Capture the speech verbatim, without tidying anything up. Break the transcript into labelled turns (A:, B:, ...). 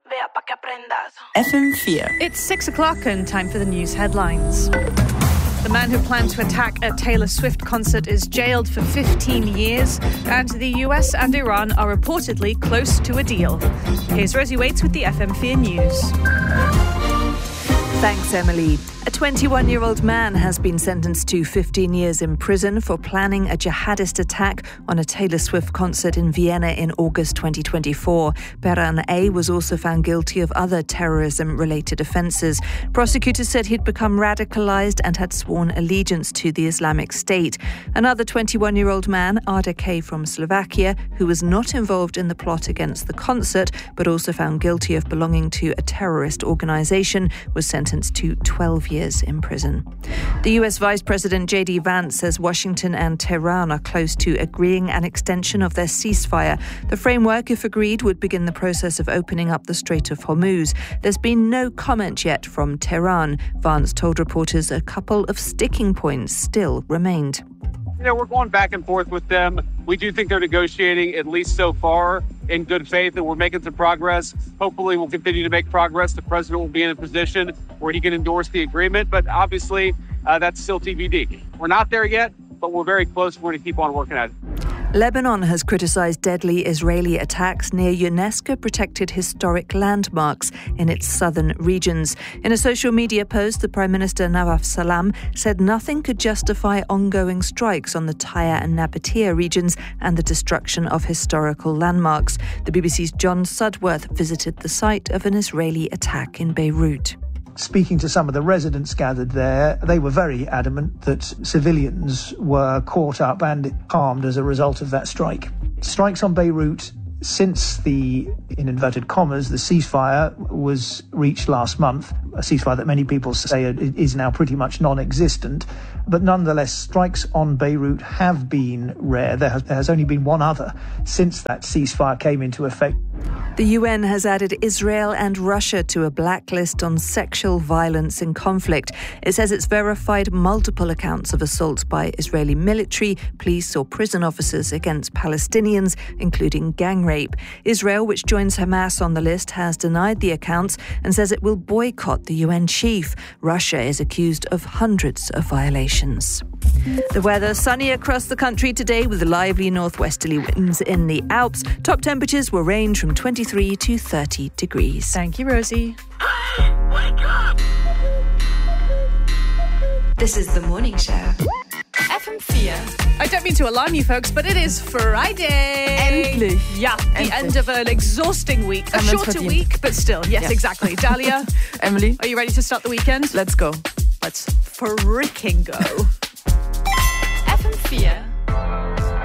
A: Vea pa' que aprendas.
B: F M four.
C: It's six o'clock and time for the news headlines. The man who planned to attack a Taylor Swift concert is jailed for fifteen years, and the U S and Iran are reportedly close to a deal. Here's Rosie Waits with the F M four News.
B: Thanks, Emily. A twenty-one-year-old man has been sentenced to fifteen years in prison for planning a jihadist attack on a Taylor Swift concert in Vienna in August twenty twenty-four. Beran A. was also found guilty of other terrorism-related offences. Prosecutors said he'd become radicalised and had sworn allegiance to the Islamic State. Another twenty-one-year-old man, Arda K. from Slovakia, who was not involved in the plot against the concert but also found guilty of belonging to a terrorist organisation, was sentenced to twelve years in prison. The U S Vice President J D Vance says Washington and Tehran are close to agreeing an extension of their ceasefire. The framework, if agreed, would begin the process of opening up the Strait of Hormuz. There's been no comment yet from Tehran. Vance told reporters a couple of sticking points still remained.
D: You know, we're going back and forth with them. We do think they're negotiating, at least so far, in good faith, and we're making some progress. Hopefully, we'll continue to make progress. The president will be in a position where he can endorse the agreement, but obviously, uh, that's still T B D. We're not there yet, but we're very close. We're going to keep on working at it.
B: Lebanon has criticised deadly Israeli attacks near UNESCO-protected historic landmarks in its southern regions. In a social media post, the Prime Minister Nawaf Salam said nothing could justify ongoing strikes on the Tyre and Nabatea regions and the destruction of historical landmarks. The B B C's John Sudworth visited the site of an Israeli attack in Beirut.
E: Speaking to some of the residents gathered there, they were very adamant that civilians were caught up and harmed as a result of that strike. Strikes on Beirut since the, in inverted commas, the ceasefire was reached last month, a ceasefire that many people say is now pretty much non-existent. But nonetheless, strikes on Beirut have been rare. There has, there has only been one other since that ceasefire came into effect.
B: The U N has added Israel and Russia to a blacklist on sexual violence in conflict. It says it's verified multiple accounts of assaults by Israeli military, police or prison officers against Palestinians, including gang rape. Israel, which joins Hamas on the list, has denied the accounts and says it will boycott the U N chief. Russia is accused of hundreds of violations. The weather, sunny across the country today with lively northwesterly winds in the Alps. Top temperatures will range from twenty-three to thirty degrees.
C: Thank you, Rosie.
A: Hey, wake up!
F: This is The Morning Show. F M four.
C: I don't mean to alarm you folks, but it is Friday.
B: Endlich.
C: Yeah, the
B: Endlich.
C: end of an exhausting week. A shorter week, but still. Yes,
B: Yes.
C: exactly. Dahlia,
B: Emily,
C: are you ready to start the weekend?
B: let's go.
C: Let's fricking go.
F: F M four.